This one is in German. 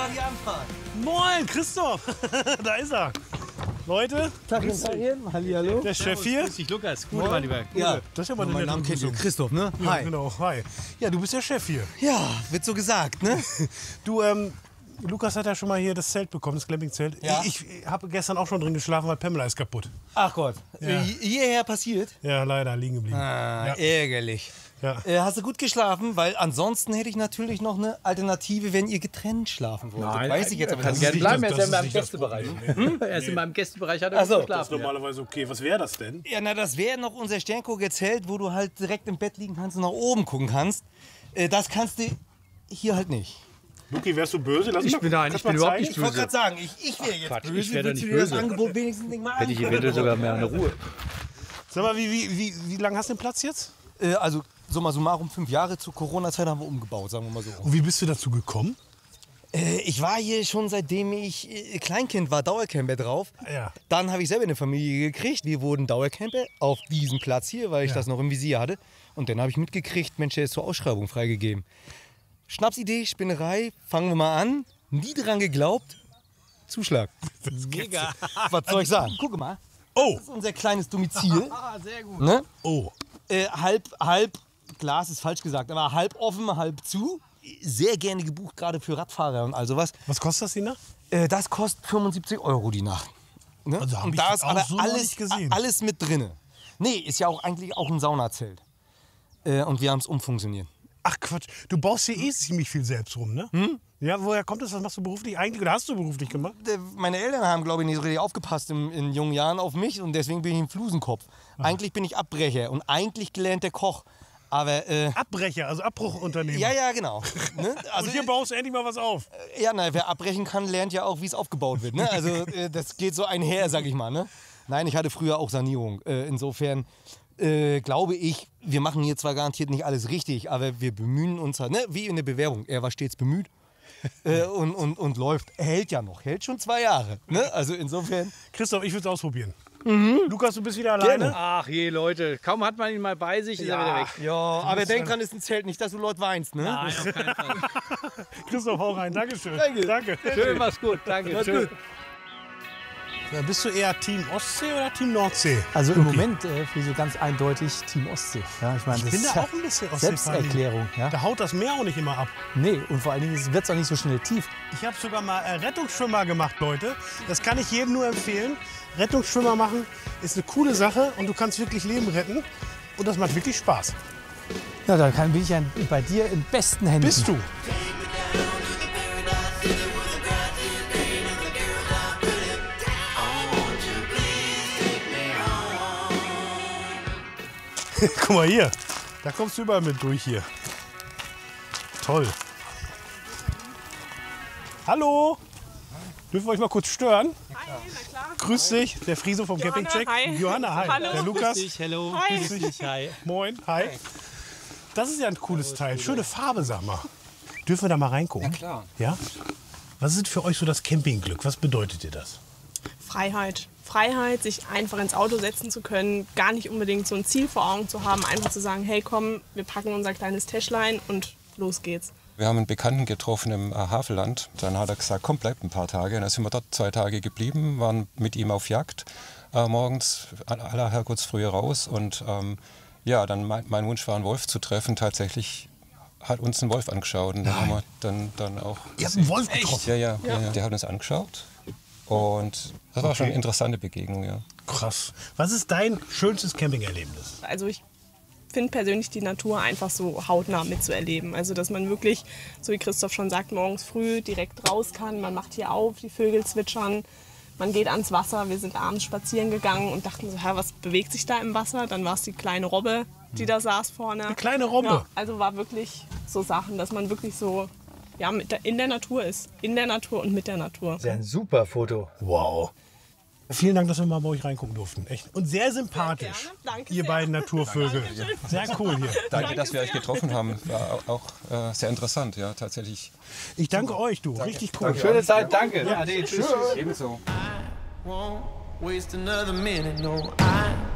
war die Anfahrt. Moin, Christoph. Da ist er. Leute, Hallihallo. der Chef hier. Grüß dich, Lukas. Gute, mein Lieber. Ja, Das ist ja mal eine mein nette Name kennt ihr. Begrüßung. Christoph, ne? Ja, Hi. genau. Hi. Ja, du bist der Chef hier. Ja, wird so gesagt, ne? Du, Lukas hat ja schon mal hier das Zelt bekommen, das Glamping-Zelt. Ja. Ich habe gestern auch schon drin geschlafen, weil Pamela ist kaputt. Ach Gott. Ja. Hierher passiert? Ja, leider liegen geblieben. Ja. Ärgerlich. Ja. Hast du gut geschlafen? Weil ansonsten hätte ich natürlich noch eine Alternative, wenn ihr getrennt schlafen wolltet. Nein, weiß ich jetzt aber kann nicht. gerne bleiben. Er das ist ja ist in meinem nicht das Gästebereich. Problem. Er ist in meinem Gästebereich, hat er Ach so. gut Das ist geschlafen. normalerweise okay. Was wäre das denn? Ja, na, das wäre noch unser Sterngucker Zelt, wo du halt direkt im Bett liegen kannst und nach oben gucken kannst. Das kannst du hier halt nicht. Luki, wärst du böse? Lass Ich mal- bin da- kannst ich mal bin überhaupt zeigen? nicht Ich wollte böse. gerade sagen, ich wäre jetzt Quatsch, böse. ich wär doch Würdest nicht du dir das böse. Angebot wenigstens nicht mal Hätte ich angucken? eventuell sogar mehr eine Ruhe. Sag mal, wie lange hast du den Platz jetzt? Also, summa summarum 5 Jahre. Zur Corona-Zeit haben wir umgebaut, sagen wir mal so. Und wie bist du dazu gekommen? Ich war hier schon seitdem ich Kleinkind war, Dauercamper drauf. Ja. Dann habe ich selber eine Familie gekriegt. Wir wurden Dauercamper auf diesem Platz hier, weil ich das noch im Visier hatte. Und dann habe ich mitgekriegt, Mensch, der ist zur Ausschreibung freigegeben. Schnapsidee, Spinnerei, fangen wir mal an. Nie dran geglaubt. Zuschlag. Mega. Was soll ich sagen? Guck mal, Oh, das ist unser kleines Domizil. Ah, sehr gut. Ne? oh. Halb, Glas ist falsch gesagt, aber halb offen, halb zu. Sehr gerne gebucht, gerade für Radfahrer und all sowas. Was kostet das die Nacht? Das kostet 75 € die Nacht. Ne? Also hab und ich da ist auch aber so noch alles, nicht gesehen. alles mit drinne. Nee, ist ja auch eigentlich auch ein Saunazelt. Und wir haben es umfunktioniert. Ach Quatsch, du baust hier eh ziemlich viel selbst rum, ne? Ja, woher kommt das? Was machst du beruflich eigentlich oder hast du beruflich gemacht? Meine Eltern haben, glaube ich, nicht so richtig aufgepasst in jungen Jahren auf mich und deswegen bin ich ein Flusenkopf. Eigentlich bin ich Abbrecher und eigentlich gelernter Koch. Aber, Abbrecher, also Abbruchunternehmer. ja, genau. Ne? Also, Und hier baust du endlich mal was auf. ja, na, wer abbrechen kann, lernt ja auch, wie es aufgebaut wird. Ne? Also das geht so einher, sag ich mal. Ne? Nein, ich hatte früher auch Sanierung. Insofern glaube ich, wir machen hier zwar garantiert nicht alles richtig, aber wir bemühen uns halt, ne? Wie in der Bewerbung. Er war stets bemüht und läuft. Er hält ja noch, hält schon 2 Jahre. Ne? Also insofern. Christoph, ich würde es ausprobieren. Lukas, du bist wieder alleine? Ach je, Leute. Kaum hat man ihn mal bei sich, ist er wieder weg. Ja, aber denk dran, ist ein Zelt, nicht, dass du laut weinst. Ne? Nein, auf keinen Fall. Christoph, hau rein. Dankeschön. Danke. Schön, mach's gut. Danke. Mach's Tschö. gut. Ja, bist du eher Team Ostsee oder Team Nordsee? Also im Moment für so ganz eindeutig Team Ostsee. Ja, ich meine, Ich das bin ist da ja auch ein bisschen Ostsee-Fan. Selbsterklärung. Ja? Da haut das Meer auch nicht immer ab. Nee, und vor allen Dingen wird es auch nicht so schnell tief. Ich habe sogar mal Rettungsschwimmer gemacht, Leute. Das kann ich jedem nur empfehlen. Rettungsschwimmer machen ist eine coole Sache und du kannst wirklich Leben retten. Und das macht wirklich Spaß. Ja, da bin ich ja bei dir in besten Händen. Bist du? Guck mal hier, da kommst du überall mit durch hier. Toll. Hallo? Dürfen wir euch mal kurz stören? Hi, na klar. Grüß dich, der Friso vom Johanna, Campingcheck. hi. Johanna, hi. Hallo. Der Lukas. Hello. Hi. Grüß dich. Hi. Moin, hi. Das ist ja ein cooles Teil. Schöne Farbe, sag mal. Dürfen wir da mal reingucken? Ja, klar. Ja? Was ist für euch so das Campingglück? Was bedeutet dir das? Freiheit. Freiheit, sich einfach ins Auto setzen zu können, gar nicht unbedingt so ein Ziel vor Augen zu haben, einfach zu sagen, hey komm, wir packen unser kleines Täschlein und los geht's. Wir haben einen Bekannten getroffen im Havelland. Dann hat er gesagt, komm, bleibt ein paar Tage. Und dann sind wir dort 2 Tage geblieben, waren mit ihm auf Jagd. Morgens aller Herrgottsfrühe raus. Und ja, dann mein Wunsch war, einen Wolf zu treffen. Tatsächlich hat uns ein Wolf angeschaut. Und dann haben wir dann auch... Ihr habt einen Wolf getroffen? Ja. Der hat uns angeschaut. Und das war schon eine interessante Begegnung, ja. Krass. Was ist dein schönstes Campingerlebnis? Also ich finde persönlich die Natur einfach so hautnah mitzuerleben. Also dass man wirklich, so wie Christoph schon sagt, morgens früh direkt raus kann. Man macht hier auf, die Vögel zwitschern, man geht ans Wasser. Wir sind abends spazieren gegangen und dachten so, was bewegt sich da im Wasser? Dann war es die kleine Robbe, die da saß vorne. Eine kleine Robbe? Ja, also war wirklich so Sachen, dass man wirklich so in der Natur ist. In der Natur und mit der Natur. Das ist ja ein super Foto. Wow. Vielen Dank, dass wir mal bei euch reingucken durften. Echt. Und sehr sympathisch, Sehr gerne. Danke ihr sehr. beiden Naturvögel. Sehr cool hier. Danke, dass wir euch getroffen haben. War auch sehr interessant, ja, tatsächlich. Ich danke euch, du. Richtig cool. Schöne Zeit, danke. Ade, tschüss. Ebenso. Won't waste another minute, no, I